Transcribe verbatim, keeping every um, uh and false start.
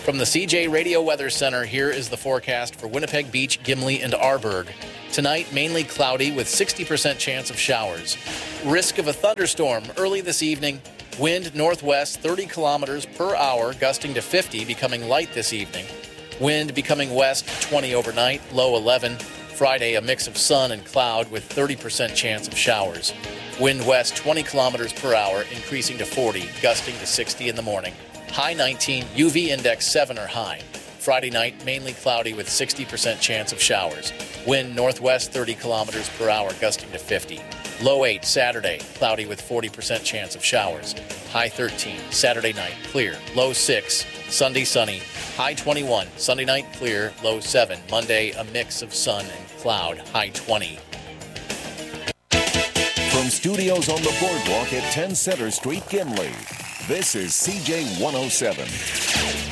From the C J Radio Weather Center, here is the forecast for Winnipeg Beach, Gimli, and Arborg. Tonight, mainly cloudy with sixty percent chance of showers. Risk of a thunderstorm early this evening. Wind northwest thirty kilometers per hour, gusting to fifty, becoming light this evening. Wind becoming west twenty overnight, low eleven. Friday, a mix of sun and cloud with thirty percent chance of showers. Wind west twenty kilometers per hour, increasing to forty, gusting to sixty in the morning. High nineteen, U V index seven or high. Friday night, mainly cloudy with sixty percent chance of showers. Wind northwest thirty kilometers per hour, gusting to fifty. Low eight Saturday, cloudy with forty percent chance of showers. High thirteen, Saturday night, clear. Low six, Sunday sunny. High twenty-one, Sunday night, clear. Low seven, Monday, a mix of sun and cloud. High twenty. From studios on the boardwalk at ten Center Street, Gimli, this is C J one oh seven.